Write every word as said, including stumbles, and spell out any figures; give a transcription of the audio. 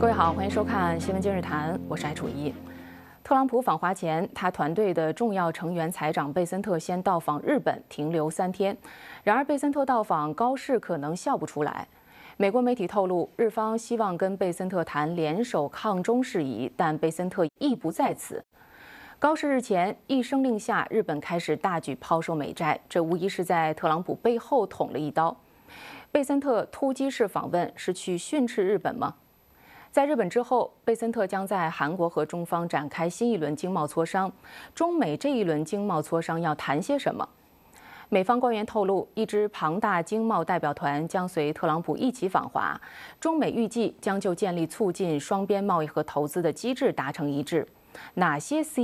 各位好，欢迎收看《新闻今日谈》，我是艾楚一。特朗普访华前，他团队的重要成员财长贝森特先到访日本，停留三天。然而，贝森特到访，高市可能笑不出来。美国媒体透露，日方希望跟贝森特谈联手抗中事宜，但贝森特意不在此。高市日前一声令下，日本开始大举抛售美债，这无疑是在特朗普背后捅了一刀。贝森特突击式访问是去训斥日本吗？在日本之后，贝森特将在韩国和中方展开新一轮经贸磋商。中美这一轮经贸磋商要谈些什么？美方官员透露，一支庞大经贸代表团将随特朗普一起访华。中美预计将就建立促进双边贸易和投资的机制达成一致。哪些 C